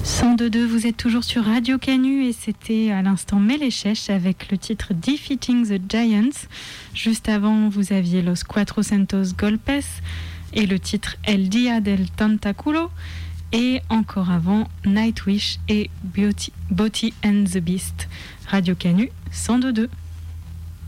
102.2, vous êtes toujours sur Radio Canu et c'était à l'instant Melechech avec le titre Defeating the Giants. Juste avant, vous aviez Los Cuatrocientos Golpes et le titre El Dia del Tentaculo. Et encore avant, Nightwish et Beauty and the Beast. Radio Canu 102.2.